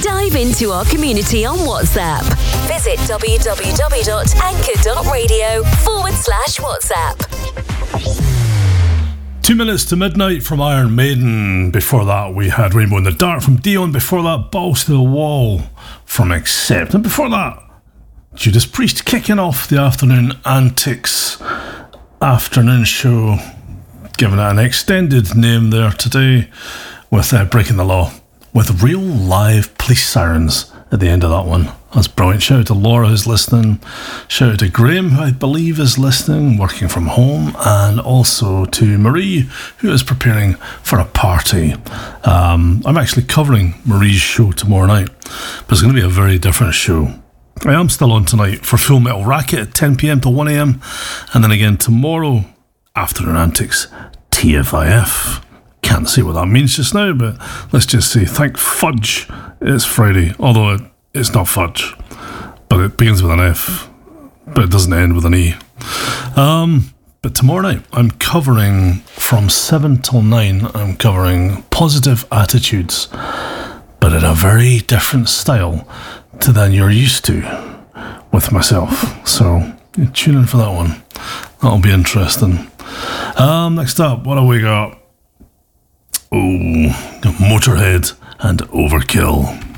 Dive into our community on WhatsApp. Visit www.anchor.radio/WhatsApp. 2 minutes to midnight from Iron Maiden. Before that, we had Rainbow in the Dark from Dion. Before that, Balls to the Wall from Accept. And before that, Judas Priest kicking off the Afternoon Antics afternoon show, giving it an extended name there today with Breaking the Law, with real live police sirens at the end of that one. That's brilliant. Shout out to Laura who's listening. Shout out to Graham, who I believe is listening, working from home, and also to Marie, who is preparing for a party. I'm actually covering Marie's show tomorrow night, but it's going to be a very different show. I am still on tonight for Full Metal Racket at 10 p.m. to 1 a.m. and then again tomorrow, Afternoon Antics, TFIF. Can't see what that means just now, but let's just say thank fudge it's Friday, although it's not fudge, but it begins with an F, but it doesn't end with an E. But tomorrow night I'm covering from 7 till 9, I'm covering Positive Attitudes, but in a very different style than you're used to with myself, so tune in for that one. That'll be interesting. Next up, what have we got? Motorhead and Overkill.